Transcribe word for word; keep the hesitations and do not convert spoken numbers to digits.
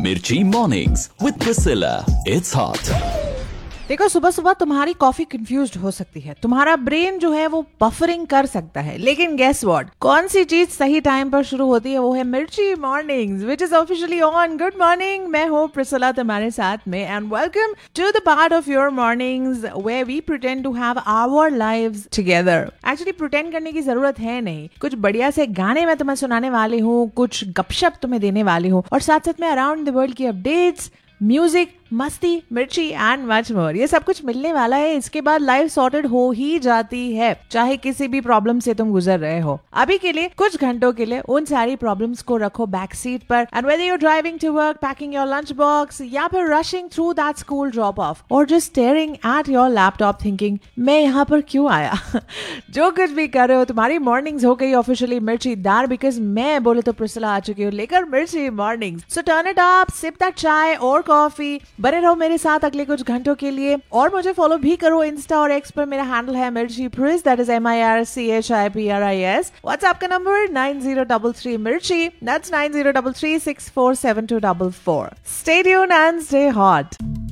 Mirchi Mornings with Priscilla. It's hot. देखो, सुबह सुबह तुम्हारी कॉफी कंफ्यूज्ड हो सकती है, तुम्हारा ब्रेन जो है वो बफरिंग कर सकता है, लेकिन गेस व्हाट, कौन सी चीज सही टाइम पर शुरू होती है? वो है मिर्ची mornings, which is officially on. Good morning, मैं हूँ प्रिसिला तुम्हारे साथ में, and welcome to the part of your mornings where we pretend to have our lives together. Actually pretend करने की जरूरत है नहीं, कुछ बढ़िया से गाने मैं तुम्हें सुनाने वाली हूँ, कुछ गपशप तुम्हें देने वाली हूँ, और साथ साथ में अराउंड द वर्ल्ड की अपडेट्स, म्यूजिक, मस्ती, मिर्ची एंड मच मोर, ये सब कुछ मिलने वाला है। इसके बाद लाइफ सॉर्टेड हो ही जाती है, चाहे किसी भी प्रॉब्लम से तुम गुजर रहे हो। अभी के लिए, कुछ घंटों के लिए उन सारी प्रॉब्लम्स को रखो बैक सीट पर, and whether you are driving to work, packing your lunch box, या फिर rushing through that school drop of, और just staring at your laptop thinking मैं यहाँ पर क्यों आया जो कुछ भी कर रहे हो, तुम्हारी मॉर्निंग्स हो गई ऑफिशियली मिर्चीदार, बिकॉज मैं बोले तो प्रिसिला आ चुकी हूँ लेकर मिर्ची mornings. So turn it up, SIP that चाय और कॉफी, बने रहो मेरे साथ अगले कुछ घंटों के लिए, और मुझे फॉलो भी करो इंस्टा और एक्स पर। मेरा हैंडल है मिर्ची प्रिस, that is M I R C H I P R I S. WhatsApp का number nine zero three three मिर्ची, that's nine zero three three six four seven to four four. Stay tuned and stay hot.